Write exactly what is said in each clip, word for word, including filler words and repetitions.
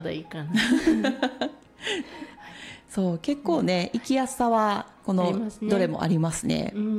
だいいかなそう結構ね、うん、行きやすさはこのどれもありますね。 うんうん、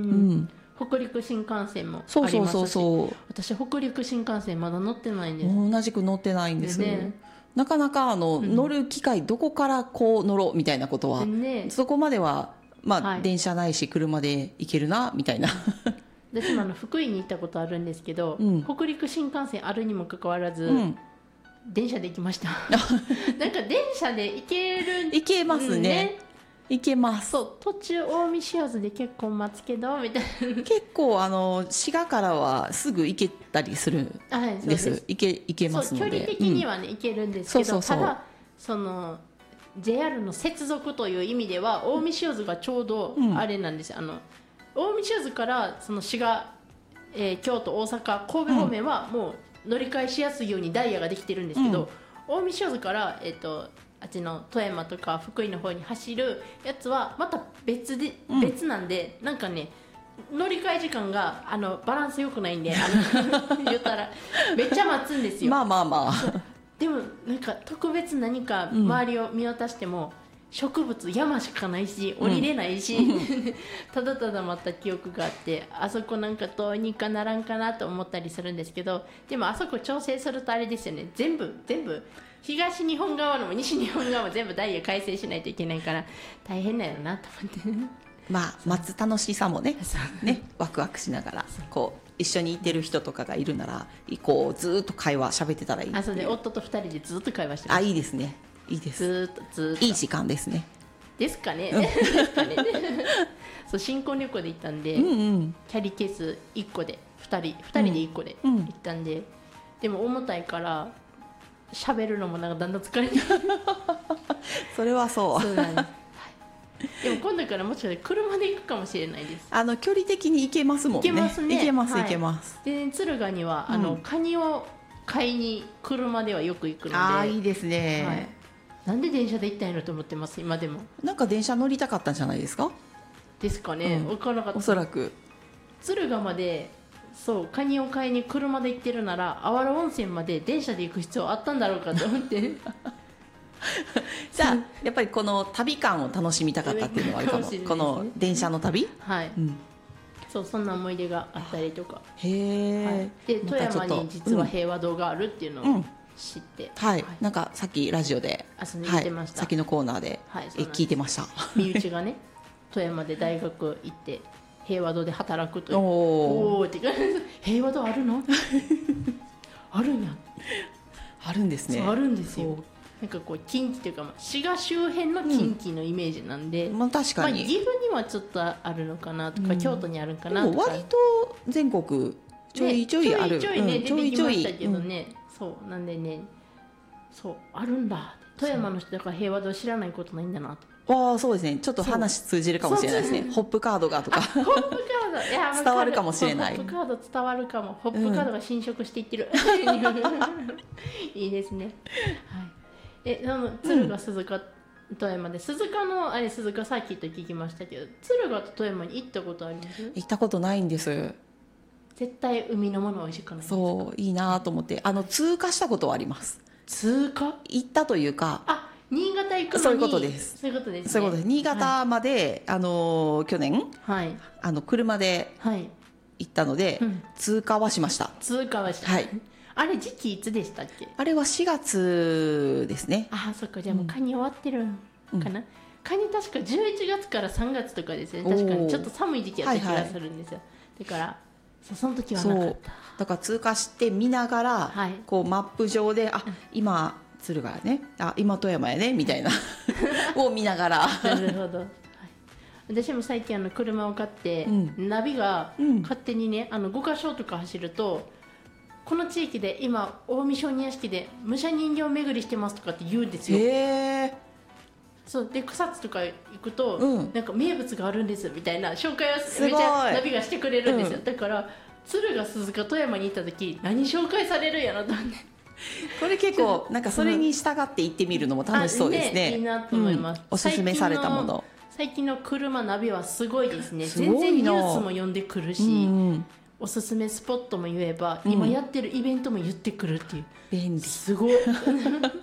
北陸新幹線もありますし、そうそうそうそう、私北陸新幹線まだ乗ってないんです。 同じく乗ってないんです、ね、なかなかあの、うん、乗る機会どこからこう乗ろうみたいなことは、ね、そこまではまあ、はい、電車ないし車で行けるなみたいな私もあの福井に行ったことあるんですけど、うん、北陸新幹線あるにもかかわらず、うん、電車で行きましたなんか電車で行ける行けますね、行けます。 そう途中近江塩津で結構待つけどみたいな結構あの滋賀からはすぐ行けたりするんです、はい、そうです。行け、行けますのでそう距離的にはね、うん、行けるんですけど、そうそうそう、ただその ジェイアール の接続という意味では近江塩津がちょうどあれなんですよ、うん、あの近江塩津からその滋賀、えー、京都大阪神戸方面はもう乗り換えしやすいようにダイヤができてるんですけど、うん、近江塩津から、えーとあっちの富山とか福井の方に走るやつはまた別で、うん、別なんで、なんかね乗り換え時間があのバランス良くないんで、あの言ったらめっちゃ待つんですよ。 まあまあまあでもなんか特別何か周りを見渡しても、うん、植物山しかないし降りれないし、うん、ただただ待った記憶があって、あそこなんかどうにかならんかなと思ったりするんですけど、でもあそこ調整するとあれですよね、全部全部東日本側のも西日本側も全部ダイヤ改正しないといけないから大変だよなと思ってまあ待つ楽しさもねねワクワクしながらこう一緒にいてる人とかがいるならこうずっと会話喋ってたらいい。 あ、そうで夫とふたりでずっと会話してます。 あ、いいですね、いいです。 ずっとずっといい時間ですね。 ですかね、うん、ですかねそう新婚旅行で行ったんで、うんうん、キャリーケースいっこでふたりふたりでいっこで行ったんで、うん、でも重たいから喋るのもなんかだんだん疲れてそれはそう。 そうなんです、はい、でも今度からもしかして車で行くかもしれないです。 あの距離的に行けますもんね。 行けますね。 行けます、 はい、 行けます。 で敦賀にはあの、うん、カニを買いに車ではよく行くので。 ああいいですね、はい、 なんで電車で行ったんやろと思ってます今でも。 なんか電車乗りたかったんじゃないですか。 ですかね、うん、分からなかった。 おそらく敦賀までそうカニを買いに車で行ってるならあわら温泉まで電車で行く必要あったんだろうかと思ってじゃあやっぱりこの旅感を楽しみたかったっていうのはあるかも、この電車の旅、 はい、うん、そうそんな思い出があったりとか。 へえ、はい、 で富山に実は平和堂があるっていうのを知って、うんうん、はい、はい、なんかさっきラジオで、 はい、ました。 先のコーナーで、はい、え聞いてました。 身内がね富山で大学行って平和堂で働くという。 おおーって平和堂あるのあるんや。 あるんですね。 そうあるんですよ。なんかこう近畿というか、まあ、滋賀周辺の近畿のイメージなんで、 うん、まあ、確かに、 まあ、岐阜にはちょっとあるのかなとか、うん、京都にあるかなとか。 でも割と全国ちょいちょいある、 ね、ちょいちょいね、うん、出てきましたけどね、うん、そうなんでね、そうあるんだ。富山の人だから平和堂知らないことないんだなと。 ああそうですね、ちょっと話通じるかもしれないですね。ホップカードがとかホップカードいや伝わるかもしれない。 ホップカード伝わるかも。ホップカードが侵食していってる、うん、いいですね、はい、えあの敦賀鈴鹿富山で、鈴鹿のあれ鈴鹿サーキット聞きましたけど、敦賀と富山に行ったことあります？ 行ったことないんです。 絶対海のもの美味しくないですか？ そういいなと思って、あの通過したことはあります。 通過行ったというか、 あ新潟行くのに。 そういうことです。 そういうことですね。 そういうことです。新潟まで、はい、あの去年、はい、あの車で行ったので、はい、うん、通過はしました。 通過はした。はい。あれ時期いつでしたっけ？ あれはしがつですね。 ああそっか、じゃあもうカニ終わってるかな。うん、カニ確かじゅういちがつからさんがつとかですね。確かにちょっと寒い時期やった気がするんですよ。はいはい、だからそ, その時はなかった。 だから通過して見ながら、はい、こうマップ上であ今敦賀やね、あ今富山やねみたいなを見ながらなるほど、はい、私も最近あの車を買って、うん、ナビが勝手にね、うん、あのごか所とか走るとこの地域で今近江小人屋敷で武者人形巡りしてますとかって言うんですよ。 へー。 そうで草津とか行くと、うん、なんか名物があるんですみたいな紹介をめっちゃナビがしてくれるんですよ、うん、だから敦賀鈴鹿富山に行った時何紹介されるんやろと思ってこれ結構なんかそれに従って行ってみるのも楽しそうですね。 ね、いいなと思います、うん、 おすすめされたもの。 最近の車ナビはすごいですね。全然ニュースも読んでくるし、うんうん、おすすめスポットも言えば、うん、今やってるイベントも言ってくるっていう。 便利。 すごい